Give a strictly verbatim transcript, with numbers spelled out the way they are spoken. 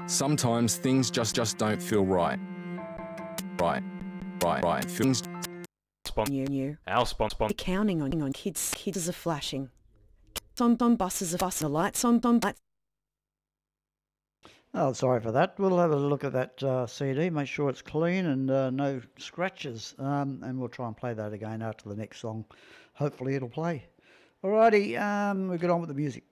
Sometimes things just just don't feel right. Right, right, right. Things. New, new. Our sponsor. Counting on on kids. Kids are flashing. On on buses are buses. The lights on on lights. Oh, sorry for that. We'll have a look at that uh, C D, make sure it's clean and uh, no scratches, um, and we'll try and play that again after the next song. Hopefully it'll play. Alrighty, um, we'll get on with the music.